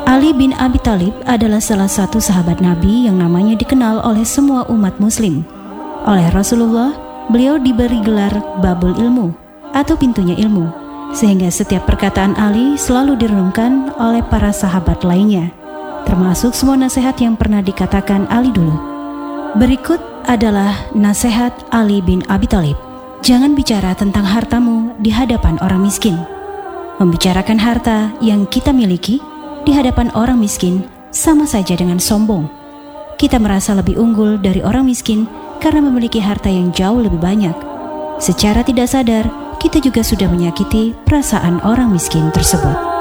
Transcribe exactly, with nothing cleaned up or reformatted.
Ali bin Abi Thalib adalah salah satu sahabat Nabi yang namanya dikenal oleh semua umat muslim. Oleh Rasulullah, beliau diberi gelar Babul Ilmu atau pintunya ilmu, sehingga setiap perkataan Ali selalu direnungkan oleh para sahabat lainnya, termasuk semua nasihat yang pernah dikatakan Ali dulu. Berikut adalah nasihat Ali bin Abi Thalib. Jangan bicara tentang hartamu di hadapan orang miskin. Membicarakan harta yang kita miliki di hadapan orang miskin sama saja dengan sombong. Kita merasa lebih unggul dari orang miskin karena memiliki harta yang jauh lebih banyak. Secara tidak sadar, kita juga sudah menyakiti perasaan orang miskin tersebut.